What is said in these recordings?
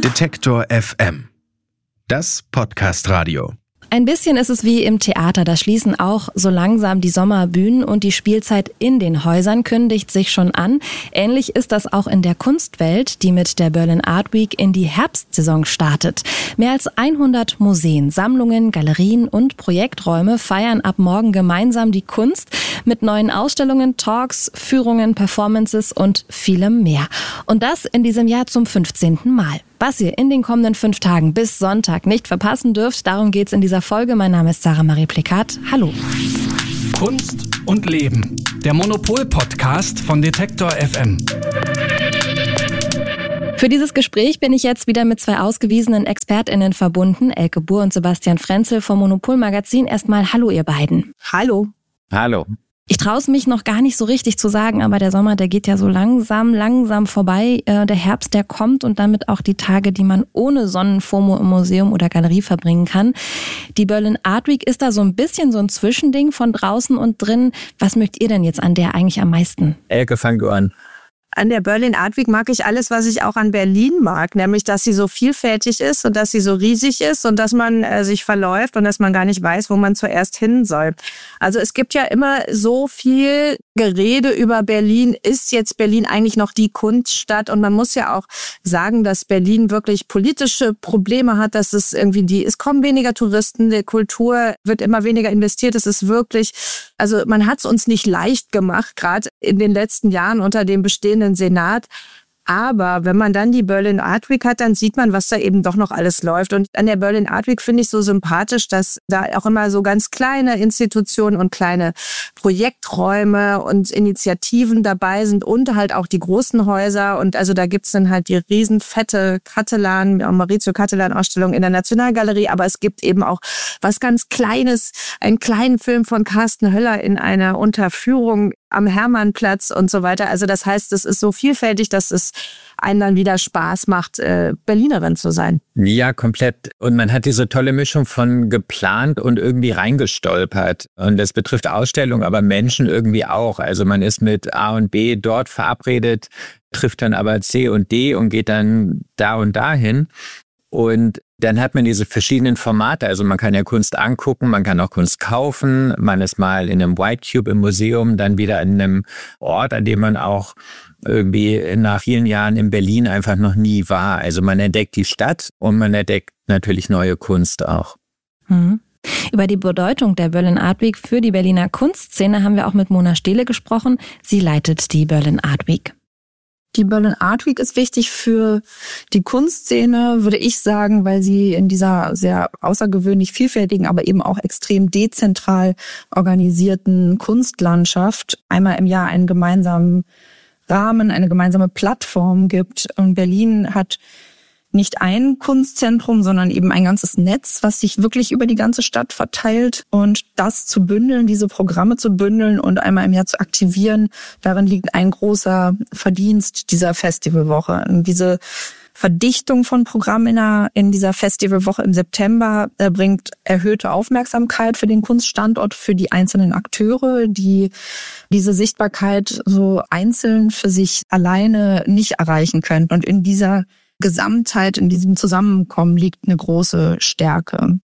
Detektor FM. Das Podcast-Radio. Ein bisschen ist es wie im Theater, da schließen auch so langsam die Sommerbühnen und die Spielzeit in den Häusern kündigt sich schon an. Ähnlich ist das auch in der Kunstwelt, die mit der Berlin Art Week in die Herbstsaison startet. Mehr als 100 Museen, Sammlungen, Galerien und Projekträume feiern ab morgen gemeinsam die Kunst mit neuen Ausstellungen, Talks, Führungen, Performances und vielem mehr. Und das in diesem Jahr zum 15. Mal. Was ihr in den kommenden 5 Tagen bis Sonntag nicht verpassen dürft, darum geht's in dieser Folge. Mein Name ist Sarah Marie Plikat. Hallo. Kunst und Leben. Der Monopol-Podcast von Detektor FM. Für dieses Gespräch bin ich jetzt wieder mit 2 ausgewiesenen ExpertInnen verbunden. Elke Buhr und Sebastian Frenzel vom Monopol-Magazin. Erstmal hallo ihr beiden. Hallo. Hallo. Ich traue es mich noch gar nicht so richtig zu sagen, aber der Sommer, der geht ja so langsam vorbei. Der Herbst, der kommt und damit auch die Tage, die man ohne Sonnenfomo im Museum oder Galerie verbringen kann. Die Berlin Art Week ist da so ein bisschen so ein Zwischending von draußen und drin. Was mögt ihr denn jetzt an der eigentlich am meisten? Elke, fang du an. An der Berlin Art Week mag ich alles, was ich auch an Berlin mag, nämlich, dass sie so vielfältig ist und dass sie so riesig ist und dass man sich verläuft und dass man gar nicht weiß, wo man zuerst hin soll. Also es gibt ja immer so viel Gerede über Berlin. Ist jetzt Berlin eigentlich noch die Kunststadt? Und man muss ja auch sagen, dass Berlin wirklich politische Probleme hat, dass es irgendwie es kommen weniger Touristen, die Kultur wird immer weniger investiert. Es ist wirklich, also man hat es uns nicht leicht gemacht, gerade in den letzten Jahren unter dem bestehenden Senat. Aber wenn man dann die Berlin Art Week hat, dann sieht man, was da eben doch noch alles läuft. Und an der Berlin Art Week finde ich so sympathisch, dass da auch immer so ganz kleine Institutionen und kleine Projekträume und Initiativen dabei sind und halt auch die großen Häuser. Und also da gibt's dann halt die riesenfette Maurizio Cattelan-Ausstellung in der Nationalgalerie. Aber es gibt eben auch was ganz Kleines, einen kleinen Film von Carsten Höller in einer Unterführung am Hermannplatz und so weiter. Also das heißt, es ist so vielfältig, dass es einen dann wieder Spaß macht, Berlinerin zu sein. Ja, komplett. Und man hat diese tolle Mischung von geplant und irgendwie reingestolpert. Und das betrifft Ausstellungen, aber Menschen irgendwie auch. Also man ist mit A und B dort verabredet, trifft dann aber C und D und geht dann da und dahin. Und dann hat man diese verschiedenen Formate. Also man kann ja Kunst angucken, man kann auch Kunst kaufen. Man ist mal in einem White Cube im Museum, dann wieder in einem Ort, an dem man auch irgendwie nach vielen Jahren in Berlin einfach noch nie war. Also man entdeckt die Stadt und man entdeckt natürlich neue Kunst auch. Über die Bedeutung der Berlin Art Week für die Berliner Kunstszene haben wir auch mit Mona Stehle gesprochen. Sie leitet die Berlin Art Week. Die Berlin Art Week ist wichtig für die Kunstszene, würde ich sagen, weil sie in dieser sehr außergewöhnlich vielfältigen, aber eben auch extrem dezentral organisierten Kunstlandschaft einmal im Jahr einen gemeinsamen Rahmen, eine gemeinsame Plattform gibt. Und Berlin hat nicht ein Kunstzentrum, sondern eben ein ganzes Netz, was sich wirklich über die ganze Stadt verteilt. Und das zu bündeln, diese Programme zu bündeln und einmal im Jahr zu aktivieren, darin liegt ein großer Verdienst dieser Festivalwoche. Und diese Verdichtung von Programmen in dieser Festivalwoche im September bringt erhöhte Aufmerksamkeit für den Kunststandort, für die einzelnen Akteure, die diese Sichtbarkeit so einzeln für sich alleine nicht erreichen können. Und in dieser Gesamtheit, in diesem Zusammenkommen liegt eine große Stärke.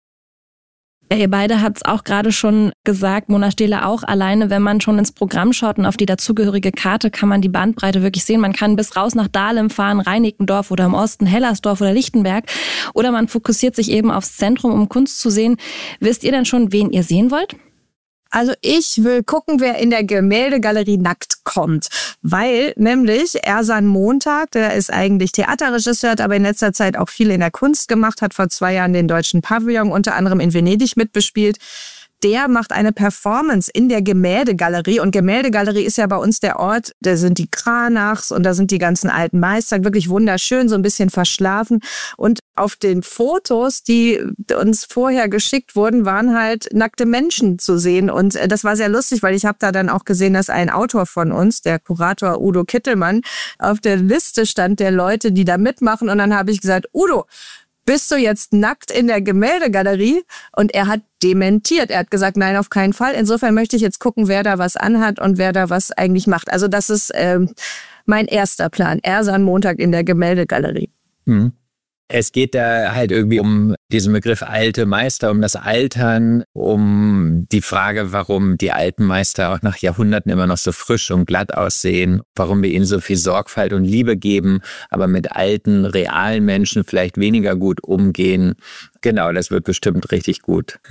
Ja, ihr beide habt es auch gerade schon gesagt, Mona Stehle auch, alleine wenn man schon ins Programm schaut und auf die dazugehörige Karte, kann man die Bandbreite wirklich sehen. Man kann bis raus nach Dahlem fahren, Reinickendorf oder im Osten Hellersdorf oder Lichtenberg. Oder man fokussiert sich eben aufs Zentrum, um Kunst zu sehen. Wisst ihr denn schon, wen ihr sehen wollt? Also ich will gucken, wer in der Gemäldegalerie nackt kommt, weil nämlich Ersan Montag, der ist eigentlich Theaterregisseur, hat aber in letzter Zeit auch viel in der Kunst gemacht, hat vor 2 Jahren den Deutschen Pavillon unter anderem in Venedig mitbespielt. Der macht eine Performance in der Gemäldegalerie. Und Gemäldegalerie ist ja bei uns der Ort, da sind die Kranachs und da sind die ganzen alten Meister, wirklich wunderschön, so ein bisschen verschlafen. Und auf den Fotos, die uns vorher geschickt wurden, waren halt nackte Menschen zu sehen. Und das war sehr lustig, weil ich habe da dann auch gesehen, dass ein Autor von uns, der Kurator Udo Kittelmann, auf der Liste stand der Leute, die da mitmachen. Und dann habe ich gesagt, Udo, bist du jetzt nackt in der Gemäldegalerie? Und er hat dementiert. Er hat gesagt, nein, auf keinen Fall. Insofern möchte ich jetzt gucken, wer da was anhat und wer da was eigentlich macht. Also das ist mein erster Plan. Ersan Montag in der Gemäldegalerie. Mhm. Es geht da halt irgendwie um diesen Begriff alte Meister, um das Altern, um die Frage, warum die alten Meister auch nach Jahrhunderten immer noch so frisch und glatt aussehen, warum wir ihnen so viel Sorgfalt und Liebe geben, aber mit alten, realen Menschen vielleicht weniger gut umgehen. Genau, das wird bestimmt richtig gut.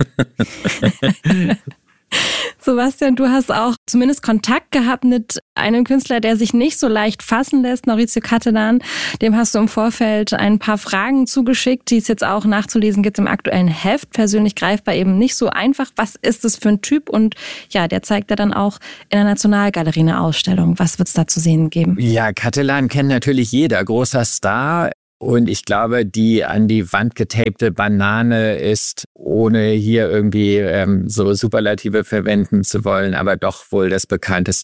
Sebastian, du hast auch zumindest Kontakt gehabt mit einem Künstler, der sich nicht so leicht fassen lässt, Maurizio Cattelan. Dem hast du im Vorfeld ein paar Fragen zugeschickt, die es jetzt auch nachzulesen gibt im aktuellen Heft. Persönlich greifbar eben nicht so einfach. Was ist es für ein Typ? Und ja, der zeigt ja dann auch in der Nationalgalerie eine Ausstellung. Was wird es da zu sehen geben? Ja, Cattelan kennt natürlich jeder, großer Star. Und ich glaube, die an die Wand getapte Banane ist, ohne hier irgendwie so Superlative verwenden zu wollen, aber doch wohl das bekannteste